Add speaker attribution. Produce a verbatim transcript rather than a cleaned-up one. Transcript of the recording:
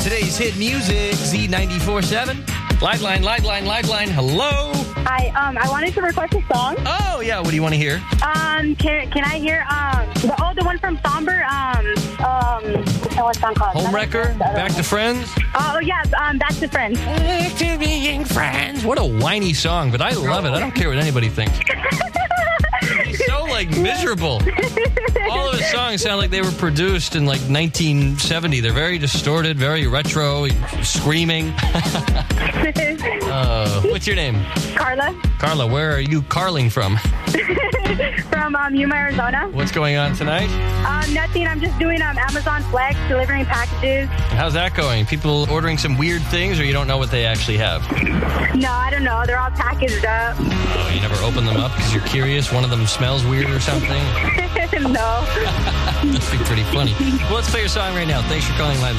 Speaker 1: Today's hit music, Z ninety-four seven. Live line, live line, live line. Hello.
Speaker 2: Hi, um, I wanted to request a song.
Speaker 1: Oh, yeah. What do you want to hear?
Speaker 2: Um, can can I hear um the oh the one from Somber um um what's that song called?
Speaker 1: Homewrecker. Back to Friends.
Speaker 2: Oh yes, um, Back to Friends.
Speaker 1: Back to being friends. What a whiny song, but I love it. I don't care what anybody thinks. He's so like miserable. All of his songs sound like they were produced in like nineteen seventy. They're very distorted, very retro, screaming. uh, what's your name?
Speaker 2: Carla.
Speaker 1: Carla, where are you carling from?
Speaker 2: From um, Yuma, Arizona.
Speaker 1: What's going on tonight?
Speaker 2: Um, nothing. I'm just doing um Amazon Flex, delivering packages.
Speaker 1: How's that going? People ordering some weird things, or you don't know what they actually have?
Speaker 2: No, I don't know. They're all packaged up.
Speaker 1: Oh, you never open them up because you're curious? One of them smells weird or something?
Speaker 2: No.
Speaker 1: That'd be pretty funny. Well, let's play your song right now. Thanks for calling Live.